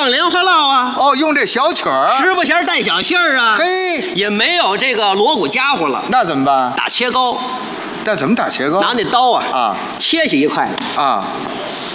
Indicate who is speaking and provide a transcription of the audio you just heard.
Speaker 1: 放莲花落啊。
Speaker 2: 哦，用这小曲儿，
Speaker 1: 十不弦带小信儿啊。
Speaker 2: 嘿，
Speaker 1: 也没有这个锣鼓家伙了，
Speaker 2: 那怎么办？
Speaker 1: 打切糕，
Speaker 2: 那怎么打切糕？
Speaker 1: 拿那刀啊
Speaker 2: 啊，
Speaker 1: 切下一块
Speaker 2: 啊。